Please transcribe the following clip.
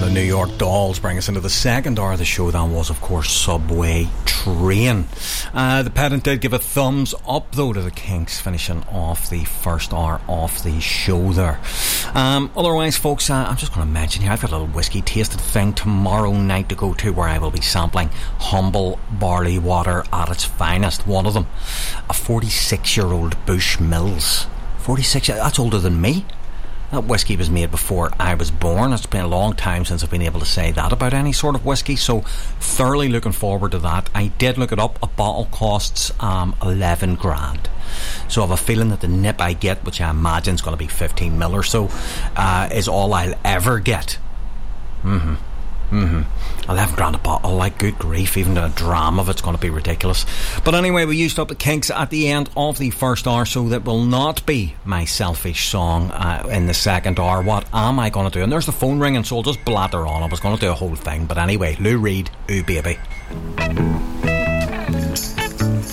New York Dolls bring us into the second hour of the show. That was, of course, Subway Train. The pedant did give a thumbs up, though, to the Kinks, finishing off the first hour of the show there. Otherwise, folks, I'm just going to mention here, I've got a little whiskey tasted thing tomorrow night to go to, where I will be sampling humble barley water at its finest. One of them, a 46-year-old Bushmills. 46, that's older than me. That whiskey was made before I was born. It's been a long time since I've been able to say that about any sort of whiskey, so thoroughly looking forward to that. I did look it up. A bottle costs 11 grand. So I have a feeling that the nip I get, which I imagine is going to be 15 mil or so, is all I'll ever get. 11 grand a bottle, like, good grief, even a dram of it's going to be ridiculous. But anyway, we used up the Kinks at the end of the first hour, so that will not be my selfish song in the second hour. What am I going to do? And there's the phone ringing, so I'll just blatter on. I was going to do a whole thing, but anyway, Lou Reed, Ooh Baby.